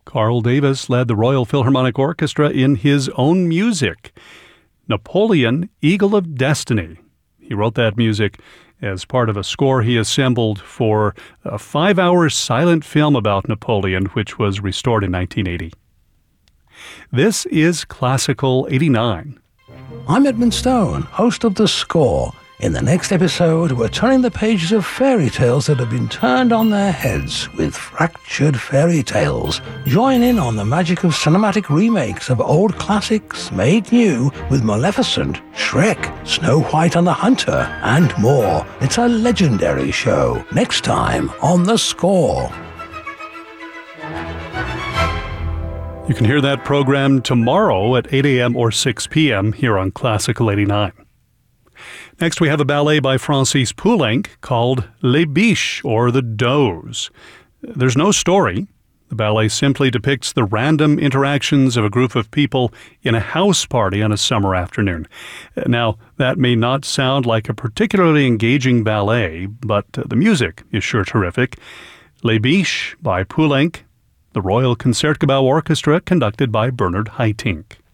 Carl Davis led the Royal Philharmonic Orchestra in his own music. Napoleon, Eagle of Destiny. He wrote that music as part of a score he assembled for a 5-hour silent film about Napoleon, which was restored in 1980. This is Classical 89. I'm Edmund Stone, host of The Score. In the next episode, we're turning the pages of fairy tales that have been turned on their heads with fractured fairy tales. Join in on the magic of cinematic remakes of old classics made new with Maleficent, Shrek, Snow White and the Hunter, and more. It's a legendary show. Next time on The Score. You can hear that program tomorrow at 8 a.m. or 6 p.m. here on Classical 89. Next, we have a ballet by Francis Poulenc called Les Biches, or The Does. There's no story. The ballet simply depicts the random interactions of a group of people in a house party on a summer afternoon. Now, that may not sound like a particularly engaging ballet, but the music is sure terrific. Les Biches by Poulenc, the Royal Concertgebouw Orchestra, conducted by Bernard Haitink.